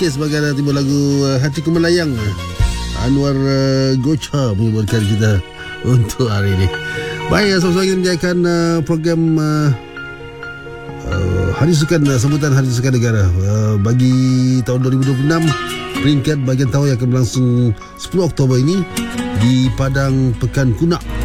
Okey, sebagai tiba lagu Hatiku Melayang, Anwar Gocha mengibarkan kita untuk hari ini. Baik, sama-sama kita menjayakan program Hari Sukan, sambutan Hari Sukan Negara bagi tahun 2026. Peringkat bahagian tahun yang akan berlangsung 10 Oktober ini di Padang Pekan Kunak.